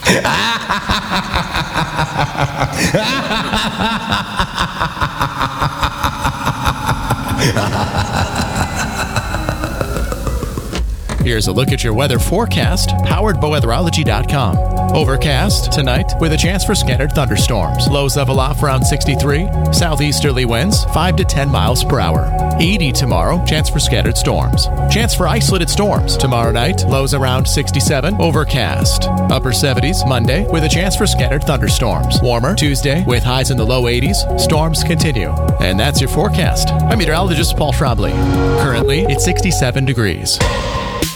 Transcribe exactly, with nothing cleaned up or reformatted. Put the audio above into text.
Here's a look at your weather forecast, powered by weatherology dot com. Overcast tonight with a chance for scattered thunderstorms. Lows level off around sixty-three. Southeasterly winds five to ten miles per hour. eighty tomorrow, chance for scattered storms. Chance for isolated storms tomorrow night. Lows around sixty-seven. Overcast. Upper seventies Monday with a chance for scattered thunderstorms. Warmer Tuesday with highs in the low eighties. Storms continue. And that's your forecast. I'm meteorologist Paul Schrabley. Currently, it's sixty-seven degrees.